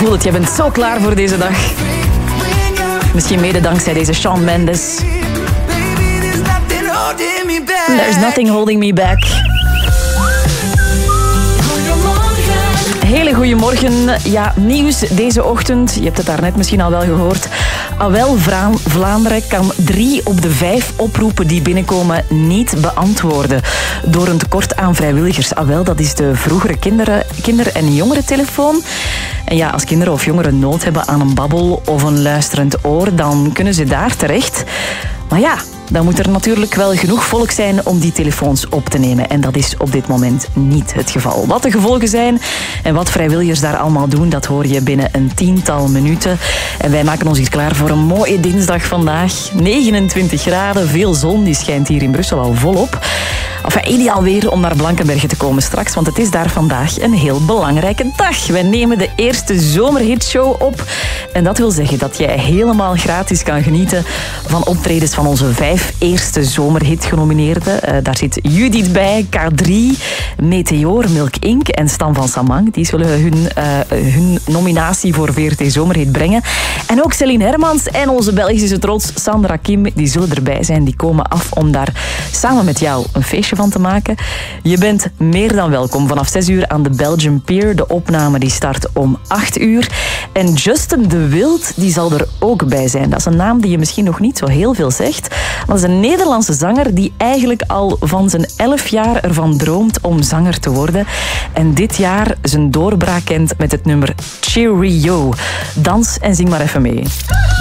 voel het, je bent zo klaar voor deze dag. Misschien mede dankzij deze Shawn Mendes. There's nothing holding me back. Hele goede morgen. Ja, nieuws deze ochtend. Je hebt het daarnet misschien al wel gehoord. AWEL Vlaanderen kan 3 op de 5 oproepen die binnenkomen niet beantwoorden. Door een tekort aan vrijwilligers. AWEL, dat is de vroegere kinder- en jongerentelefoon. En ja, als kinderen of jongeren nood hebben aan een babbel of een luisterend oor, dan kunnen ze daar terecht. Maar ja, dan moet er natuurlijk wel genoeg volk zijn om die telefoons op te nemen. En dat is op dit moment niet het geval. Wat de gevolgen zijn en wat vrijwilligers daar allemaal doen, dat hoor je binnen een 10-tal minuten. En wij maken ons hier klaar voor een mooie dinsdag vandaag. 29 graden, veel zon, die schijnt hier in Brussel al volop. Enfin, ideaal weer om naar Blankenberge te komen straks, want het is daar vandaag een heel belangrijke dag. Wij nemen de eerste zomerhitshow op. En dat wil zeggen dat jij helemaal gratis kan genieten van optredens van onze 5 eerste zomerhit-genomineerden. Daar zit Judith bij, K3, Meteor, Milk Inc. en Stan van Samang. Die zullen hun nominatie voor VRT Zomerhit brengen. En ook Céline Hermans en onze Belgische trots Sandra Kim, die zullen erbij zijn. Die komen af om daar samen met jou een feestje van te maken. Je bent meer dan welkom vanaf 6 uur aan de Belgian Pier. De opname die start om 8 uur. En Justin de Wild, die zal er ook bij zijn. Dat is een naam die je misschien nog niet zo heel veel zegt. Dat is een Nederlandse zanger die eigenlijk al van zijn 11 jaar ervan droomt om zanger te worden. En dit jaar zijn doorbraak kent met het nummer Cheerio. Dans en zing maar even mee.